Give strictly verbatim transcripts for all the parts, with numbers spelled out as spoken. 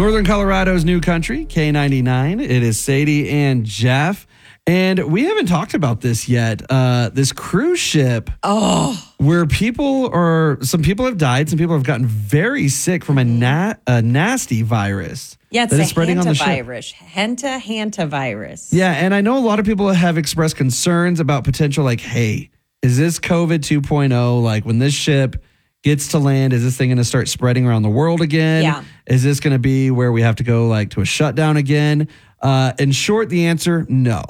Northern Colorado's new country, K ninety-nine. It is Sadie and Jeff. And we haven't talked about this yet. Uh, this cruise ship Oh, where people are, some people have died. Some people have gotten very sick from a, na- a nasty virus. yeah, it's that a is spreading on the ship. hantavirus. Henta hantavirus. Yeah, and I know a lot of people have expressed concerns about potential, like, hey, is this COVID two point oh? Like, when this ship gets to land, is this thing going to start spreading around the world again? Yeah. Is this going to be where we have to go, like, to a shutdown again? Uh, in short, the answer, no.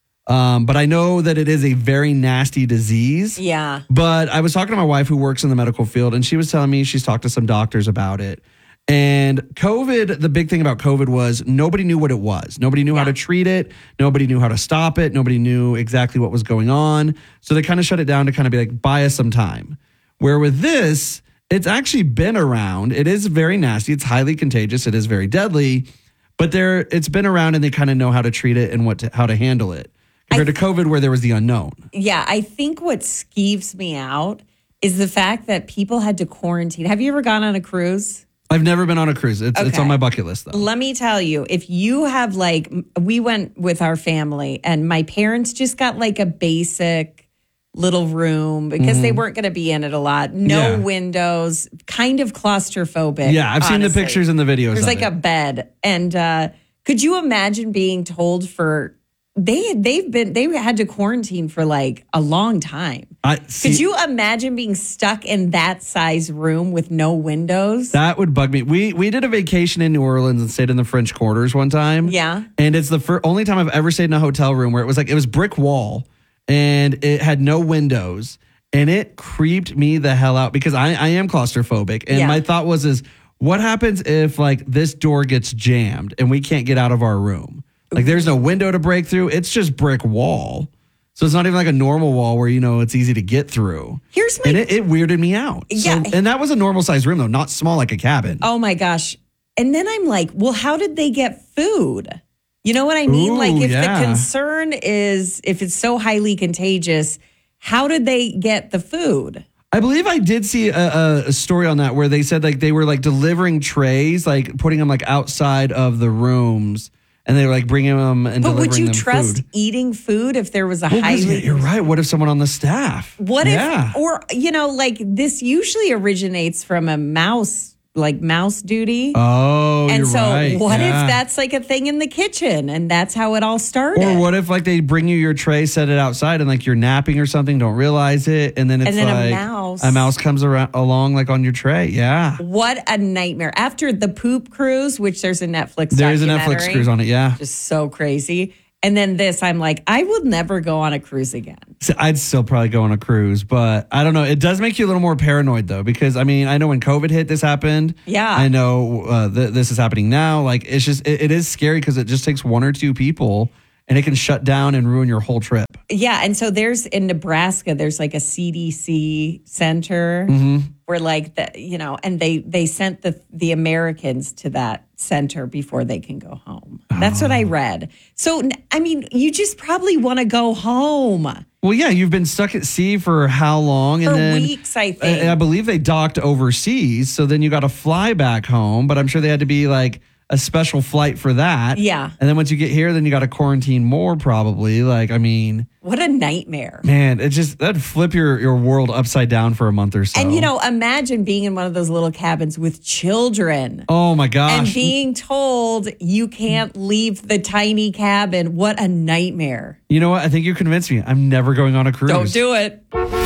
Um, but I know that it is a very nasty disease. Yeah. But I was talking to my wife who works in the medical field, and she was telling me she's talked to some doctors about it. And COVID, the big thing about COVID was nobody knew what it was. Nobody knew Yeah. how to treat it. Nobody knew how to stop it. Nobody knew exactly what was going on. So they kind of shut it down to kind of be like, buy us some time. Where with this, it's actually been around. It is very nasty. It's highly contagious. It is very deadly. But there, it's been around, and they kind of know how to treat it and what to, how to handle it. Compared to COVID, where there was the unknown. Yeah, I think what skeeves me out is the fact that people had to quarantine. Have you ever gone on a cruise? I've never been on a cruise. It's, it's Okay. on my bucket list, though. Let me tell you, if you have like, we went with our family and my parents just got like a basic little room because they weren't going to be in it a lot. No Mm-hmm. Yeah. windows, kind of claustrophobic. Yeah, I've seen the honestly. pictures and the videos. There's of like it. a bed. And uh, could you imagine being told for, they, they've been, they had to quarantine for like a long time. I, see, Could you imagine being stuck in that size room with no windows? That would bug me. We we did a vacation in New Orleans and stayed in the French Quarters one time. Yeah. And it's the fir- only time I've ever stayed in a hotel room where it was like, it was brick wall and it had no windows. And it creeped me the hell out because I, I am claustrophobic. And Yeah. my thought was, is what happens if like this door gets jammed and we can't get out of our room? Like there's no window to break through. It's just brick wall. So it's not even like a normal wall where, you know, it's easy to get through. Here's my And it, it weirded me out. Yeah. So, and that was a normal size room, though, not small like a cabin. Oh my gosh. And then I'm like, well, how did they get food? You know what I mean? Ooh, like if yeah. the concern is if it's so highly contagious, how did they get the food? I believe I did see a, a, a story on that where they said like they were like delivering trays, like putting them like outside of the rooms. And they were like bringing them and But delivering would you them trust food. eating food if there was a Well, 'cause, yeah, highly you're right. What if someone on the staff? What yeah. if or you know, like this usually originates from a mouse like mouse duty. Oh, and you're so right. what yeah. if that's like a thing in the kitchen and that's how it all started? Or what if like they bring you your tray, set it outside, and like you're napping or something, don't realize it, and then it's And then a like mouse. a mouse comes around along like on your tray. Yeah, What a nightmare. After the poop cruise, which there's a Netflix there is a documentary. Netflix cruise on it. Yeah, Just so crazy. And then this, I'm like, I will never go on a cruise again. so I'd still probably go on a cruise, but I don't know. It does make you a little more paranoid though, because I mean, I know when COVID hit, this happened. Yeah. I know uh, th- this is happening now. Like it's just, it, it is scary because it just takes one or two people, and it can shut down and ruin your whole trip. Yeah. And so there's in Nebraska, there's like a C D C center where like the, you know, and they, they sent the, the Americans to that center before they can go home. That's what I read. So, I mean, you just probably want to go home. Well, yeah, you've been stuck at sea for how long? For and then, weeks, I think. I, I believe they docked overseas, so then you got to fly back home. But I'm sure they had to be like a special flight for that. Yeah. And then once you get here, then you got to quarantine more probably. Like, I mean, What a nightmare. man, it just that'd flip your your world upside down for a month or so. And, you know, imagine being in one of those little cabins with children. oh my gosh, And being told you can't leave the tiny cabin. What a nightmare. you know what? I think you convinced me. I'm never going on a cruise. Don't do it.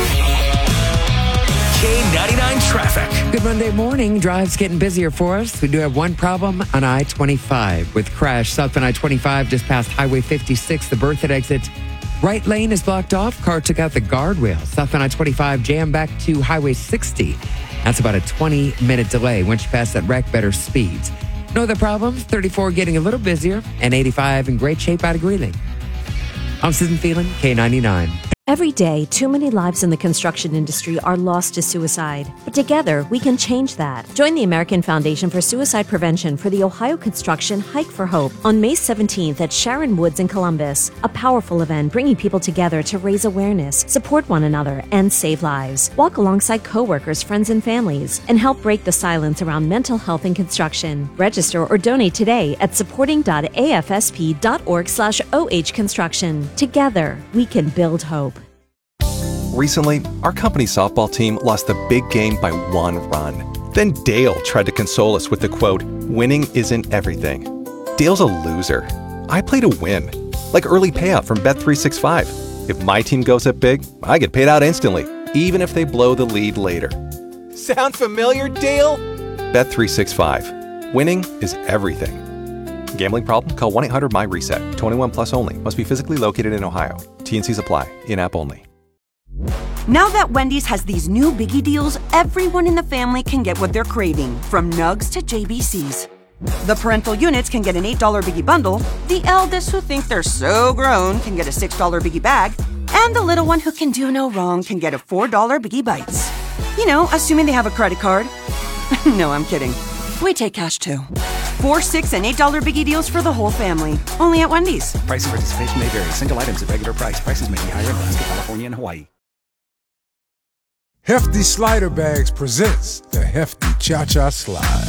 K ninety-nine traffic. Good Monday morning. Drives getting busier for us. We do have one problem on I twenty-five with crash south on I twenty-five just past Highway fifty-six, the Berthoud exit. Right lane is blocked off. Car took out the guardrail. South on I twenty-five jam back to Highway sixty. That's about a twenty minute delay. Once you pass that wreck, better speeds. No other problems. thirty-four getting a little busier and eighty-five in great shape out of Greeley. I'm Susan Thielen, K ninety-nine. Every day, too many lives in the construction industry are lost to suicide. But together, we can change that. Join the American Foundation for Suicide Prevention for the Ohio Construction Hike for Hope on May seventeenth at Sharon Woods in Columbus. A powerful event bringing people together to raise awareness, support one another, and save lives. Walk alongside coworkers, friends, and families, and help break the silence around mental health in construction. Register or donate today at supporting.afsp.org slash OH construction. Together, we can build hope. Recently, our company softball team lost the big game by one run. Then Dale tried to console us with the quote, "Winning isn't everything." Dale's a loser. I play to win. Like early payout from Bet three sixty-five. If my team goes up big, I get paid out instantly, even if they blow the lead later. Sound familiar, Dale? Bet three sixty-five. Winning is everything. Gambling problem? Call one eight hundred M Y reset. twenty-one plus only. Must be physically located in Ohio. T and Cs apply. In-app only. Now that Wendy's has these new biggie deals, everyone in the family can get what they're craving, from nugs to J B Cs. The parental units can get an eight dollar biggie bundle, the eldest who think they're so grown can get a six dollar biggie bag, and the little one who can do no wrong can get a four dollar biggie bites. You know, assuming they have a credit card. No, I'm kidding. We take cash too. Four, six, and eight dollar biggie deals for the whole family. Only at Wendy's. Price and participation may vary. Single items at regular price. Prices may be higher in Alaska, California, and Hawaii. Hefty Slider Bags presents the Hefty Cha-Cha Slide.